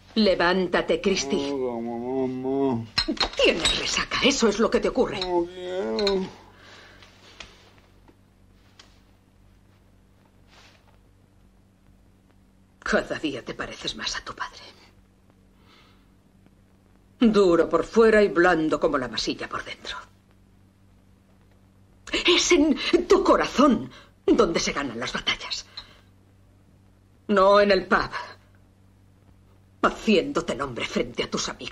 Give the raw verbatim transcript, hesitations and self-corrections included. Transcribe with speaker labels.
Speaker 1: Levántate, Christy.
Speaker 2: No, mamá, mamá.
Speaker 1: Tienes resaca, eso es lo que te ocurre.
Speaker 2: No quiero.
Speaker 1: Cada día te pareces más a tu padre. Duro por fuera y blando como la masilla por dentro. Es en tu corazón donde se ganan las batallas. No en el pub. Haciéndote nombre frente a tus amigos.